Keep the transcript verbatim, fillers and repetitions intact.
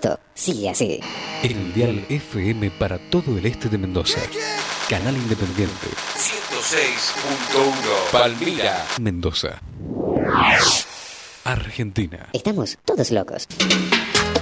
esto sigue así. El dial F M para todo el este de Mendoza. Canal Independiente. ciento seis punto uno. Palmira. Mendoza. Argentina. Estamos todos locos.